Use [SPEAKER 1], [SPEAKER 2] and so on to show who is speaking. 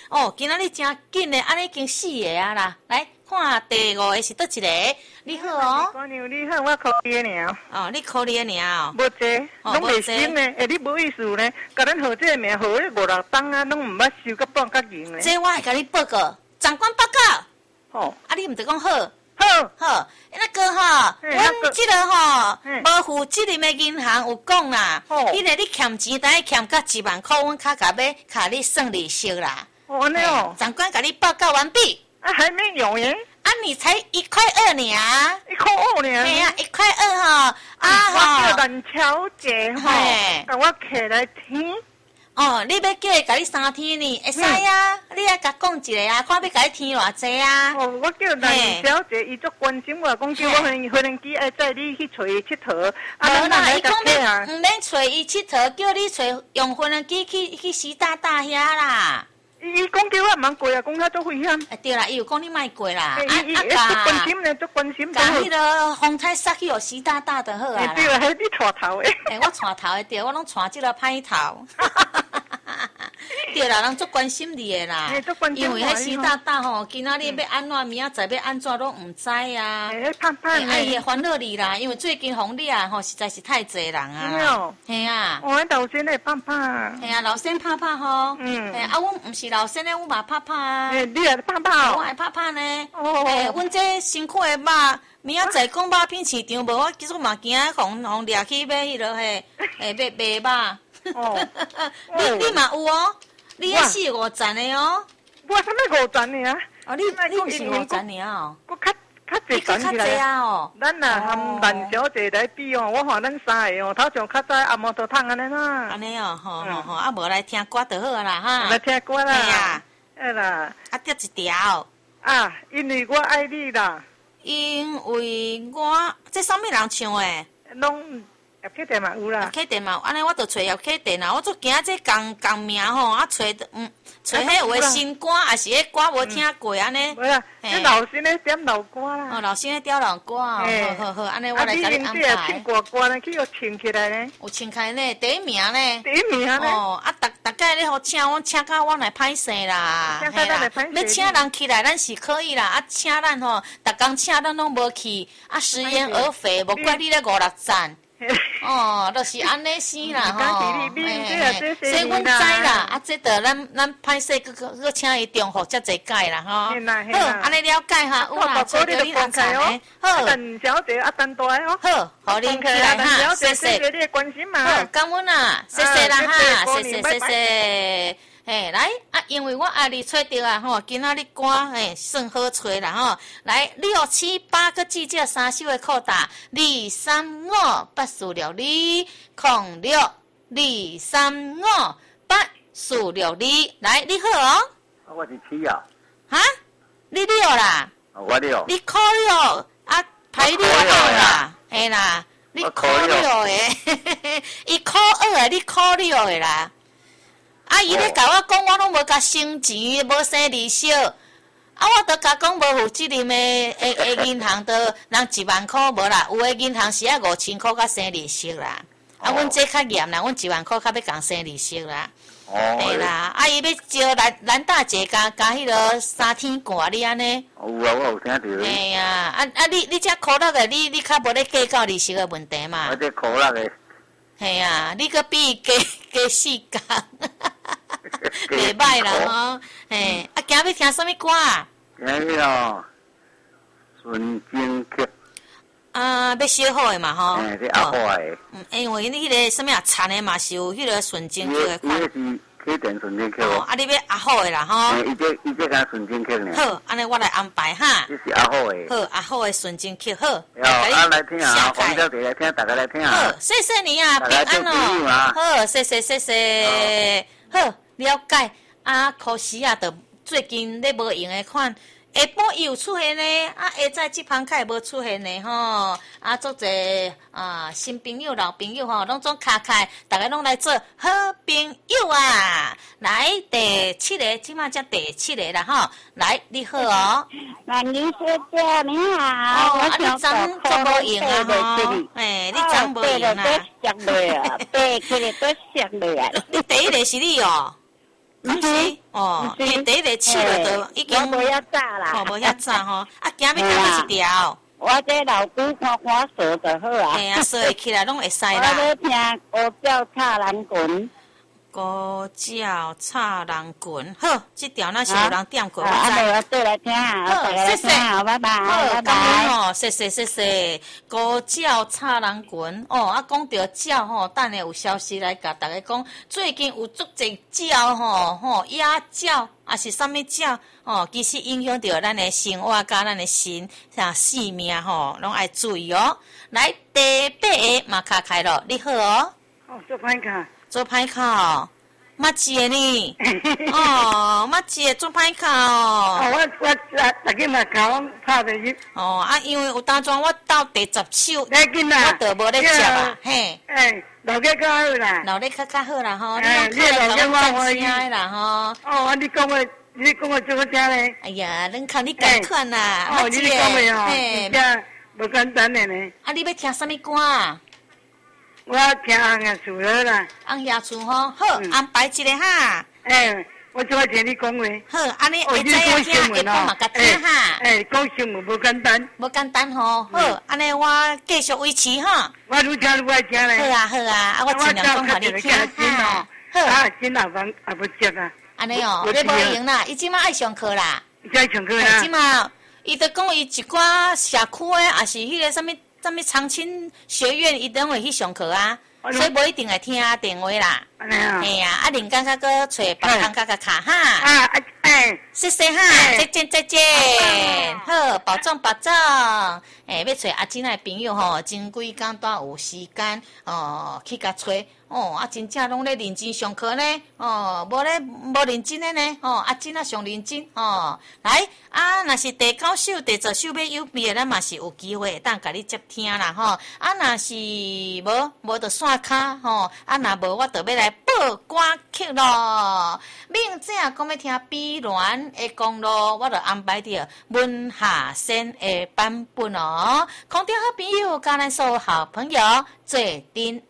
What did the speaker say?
[SPEAKER 1] 哦，今仔日真紧的，安尼已经4个啊啦。来看第5个是倒一个？你好哦。
[SPEAKER 2] 姑娘你好，我考你的尔。
[SPEAKER 1] 哦，你考你的尔哦。
[SPEAKER 2] 无济，拢袂省呢。你无意思呢？甲咱号这个名，号咧5、6档啊，拢毋捌收到半角银呢。
[SPEAKER 1] 这我会甲你报告，长官报告。
[SPEAKER 2] 吼，
[SPEAKER 1] 你毋得讲好。
[SPEAKER 2] 好，
[SPEAKER 1] 那个吼，阮即个吼，无负责任的银行有讲啦，迄个你欠钱，等下欠到1万块，阮较甲要甲你算利息啦。
[SPEAKER 2] 安尼哦，
[SPEAKER 1] 长官甲你报告完毕。
[SPEAKER 2] 还没有耶。
[SPEAKER 1] 你才1.2块尔。
[SPEAKER 2] 1.2尔。
[SPEAKER 1] 哎呀，1.2块吼。
[SPEAKER 2] 我叫蓝小姐吼，甲我摕来听。
[SPEAKER 1] 哦，你要叫伊甲你3天呢？会使啊，你也甲讲一个啊，看要甲你添偌济啊。
[SPEAKER 2] 哦，我叫蓝小姐，伊足关心我，讲叫我飞轮机爱载你去找伊佚佗。
[SPEAKER 1] 无啦，伊讲要毋免找伊佚佗，叫你找用飞轮机去习大大遐啦。
[SPEAKER 2] 伊讲叫我毋通过啊，讲遐足危险。
[SPEAKER 1] 对啦，伊有讲你莫过啦。
[SPEAKER 2] 足关心呢，足关心。
[SPEAKER 1] 甲迄个风采杀去互习大大的好啊。
[SPEAKER 2] 对啦，迄你带头的。
[SPEAKER 1] 我带头的对，我拢带即个歹头。对啦，人足关心你的啦，因为迄习大大吼，今仔日要安怎，明仔载要安怎，拢毋知啊。
[SPEAKER 2] 盼盼的。
[SPEAKER 1] 伊会烦恼你啦，因为最近红利啊，吼实在是太侪人啊。嘿啊。
[SPEAKER 2] 我老先来拍拍。
[SPEAKER 1] 嘿啊，老先拍拍吼。阮毋是老先咧，阮嘛拍拍啊。
[SPEAKER 2] 你也拍拍。
[SPEAKER 1] 我爱拍拍呢。阮这身躯的肉，明仔载讲肉片市场无，我其实嘛惊互掠去买迄落卖肉。你嘛有哦。你迄4、5层的哦，
[SPEAKER 2] 我什么5层的啊？
[SPEAKER 1] 你不是5层的哦，
[SPEAKER 2] 我较济层起来
[SPEAKER 1] 啊哦。
[SPEAKER 2] 咱呐含蓝小姐来比哦，我看咱3个哦，头上较早阿摩托烫安尼啦。
[SPEAKER 1] 安尼哦，吼，无来听歌就好啦哈。
[SPEAKER 2] 来听歌啦。
[SPEAKER 1] 嘿啊，
[SPEAKER 2] 哎啦。
[SPEAKER 1] 得一条。
[SPEAKER 2] 因为我爱你啦。
[SPEAKER 1] 因为我这啥物人唱的？
[SPEAKER 2] 拢。叶启田嘛有啦，
[SPEAKER 1] 叶启田嘛，安尼我就找叶启田啦。我做惊这共名吼，找迄有诶新歌，也是迄歌无听过安尼。
[SPEAKER 2] 无啦，这老新咧点老歌啦。
[SPEAKER 1] 老新咧点老歌，好，安尼我来甲你安排。
[SPEAKER 2] 唱歌歌呢，去互唱起来呢。
[SPEAKER 1] 有唱起来呢，第1名呢。
[SPEAKER 2] 第1名呢。
[SPEAKER 1] 大概咧互请，我请到我来歹势啦。要请人起来，咱是可以啦。请咱吼，逐工请咱拢无去，食言而肥，无怪你咧5、6赞。就是安尼生啦吼，所以阮知啦，这着咱歹势，佮请伊重复遮济届啦吼。好，安尼了解哈，有啦，找着恁安排哦。好，
[SPEAKER 2] 邓小姐单大哦。
[SPEAKER 1] 好，互恁起来哈，谢谢。
[SPEAKER 2] 你的关心嘛。
[SPEAKER 1] 好，感恩啦，谢谢啦哈，谢谢。来因为我爱你找着啊吼，今仔日歌算好找啦吼。来6、7、8个记这3首的扣打235846206 2358462。来，你好哦。
[SPEAKER 3] 我是7啊。
[SPEAKER 1] 哈？你6啦？
[SPEAKER 3] 我6。
[SPEAKER 1] 你考6排6好啦，嘿啦，你考6的，伊考2的，你考6的啦。伊咧甲我讲，我拢无甲生钱，无生利息。我都甲讲无负责任的银行，都人1万块无啦，有的银行是要5000块甲生利息啦。阮这较严啦，阮1万块较要共生利息啦。对啦，伊要招咱大姐加迄个3天挂你安尼。
[SPEAKER 3] 有啊，我有听到。
[SPEAKER 1] 嘿啊，你这考6个，你较无咧计较利息的问题嘛？
[SPEAKER 3] 我这考6个。
[SPEAKER 1] 嘿啊，你搁比加4工。袂歹啦吼，今日要听什么歌啊？
[SPEAKER 3] 今日哦，纯情曲。
[SPEAKER 1] 要写好的嘛吼。
[SPEAKER 3] 这阿好的。
[SPEAKER 1] 因为你迄个什么啊，田的嘛是有迄个纯情曲的款。
[SPEAKER 3] 伊是启电纯情曲。
[SPEAKER 1] 你要阿好的啦吼。
[SPEAKER 3] 伊这敢纯情曲呢。
[SPEAKER 1] 好，安尼我来安排哈。
[SPEAKER 3] 这是阿好的。
[SPEAKER 1] 好，阿好的纯情曲好。
[SPEAKER 3] 来听啊，黄小姐来听，大家来听啊。
[SPEAKER 1] 好，谢谢你啊，平安哦。好，谢谢。好。了解可惜啊，就最近咧无用的款，下晡伊有出现呢，下早即旁较会无出现呢吼，足侪新朋友、老朋友吼，拢总卡开，大家拢来做好朋友啊！来第7个，即马才第7个啦吼，来你好哦，
[SPEAKER 4] 兰妮小姐你好，
[SPEAKER 1] 你昨做无用啊吼，你昨无用啊，
[SPEAKER 4] 白起来都熟了啊，
[SPEAKER 1] 你第1个是你哦。 康熙哦，因为第一个试了都已经
[SPEAKER 4] 无遐早啦，
[SPEAKER 1] 哦，无遐早吼，啊，今日看几条？
[SPEAKER 4] 我这老久看看数就好啊。
[SPEAKER 1] 嘿啊，说会起来拢会使
[SPEAKER 4] 我
[SPEAKER 1] 啦。
[SPEAKER 4] 要听歌叫插人滚，
[SPEAKER 1] 高叫插人滚，好，这条那是有人点过，我
[SPEAKER 4] 啊，
[SPEAKER 1] 知。
[SPEAKER 4] 我对来听啊，我再来听啊，拜拜，
[SPEAKER 1] 好，
[SPEAKER 4] 拜
[SPEAKER 1] 感恩
[SPEAKER 4] 拜。
[SPEAKER 1] 吼，谢谢谢谢。高叫插人滚哦，啊，讲到鸟吼，等下有消息来甲大家讲，最近有足侪鸟吼，野鸟也是啥物鸟哦，其实影响到咱的生活甲咱的心性命吼，拢爱注意哦。来，第八个马卡开了，你好哦，
[SPEAKER 2] 哦，做歹卡。
[SPEAKER 1] 做歹考，捌字的呢？哦，捌字的做歹考哦。
[SPEAKER 2] 我大家嘛考拍的去。
[SPEAKER 1] 哦，啊，因为有当中我到第10首，
[SPEAKER 2] 来紧啦。
[SPEAKER 1] 我都无咧接啊，嘿。
[SPEAKER 2] 哎，老家较好啦。
[SPEAKER 1] 老咧较好啦吼，你
[SPEAKER 2] 哎
[SPEAKER 1] 拢靠来甲我
[SPEAKER 2] 你老
[SPEAKER 1] 赞声啦吼。
[SPEAKER 2] 哦，你讲我做个啥咧？
[SPEAKER 1] 哎呀，恁靠你赶快啦，
[SPEAKER 2] 哦，你讲的哦，
[SPEAKER 1] 嘿，
[SPEAKER 2] 这无简单的呢。
[SPEAKER 1] 啊，你要听啥物歌啊？
[SPEAKER 2] 我听红叶树了啦。
[SPEAKER 1] 红叶厝吼，好，安排一个哈。
[SPEAKER 2] 哎，我做听你讲话。
[SPEAKER 1] 好，安尼会
[SPEAKER 2] 你
[SPEAKER 1] 知影听，
[SPEAKER 2] 讲新闻
[SPEAKER 1] 下晡嘛甲听哈。
[SPEAKER 2] 哎，讲新闻无简单。
[SPEAKER 1] 无简单吼，好，安尼我继续维持哈。
[SPEAKER 2] 我愈听愈爱听咧。
[SPEAKER 1] 好啊好啊，啊我尽量讲互你听哈。好，
[SPEAKER 2] 啊，真老房也不接啊。
[SPEAKER 1] 安尼哦，你无闲啦，伊即马爱上课啦。
[SPEAKER 2] 在上课啦。
[SPEAKER 1] 即马伊就讲伊一寡社区诶，也是迄个啥物长青学院，伊等会去上课啊，所以无一定会听电话啦。
[SPEAKER 2] 安尼啊。
[SPEAKER 1] 嘿啊，啊另间较搁找别工甲卡哈。
[SPEAKER 2] 啊哎，
[SPEAKER 1] 谢谢哈，再见再见，好，保重保重。要找阿珍的朋友吼，前几工都有时间去甲找。啊，真正拢咧认真上课呢，无认真的呢，阿珍啊上认真来啊，若是第9首、第10首要有备的，咱嘛是有机会当甲你接听啦啊，若是无就线卡啊，若无我就要来报歌曲咯。明仔讲要听碧鸾的公路，我就安排着文夏仙的版本哦。空中好朋友，甲咱所有好朋友做阵。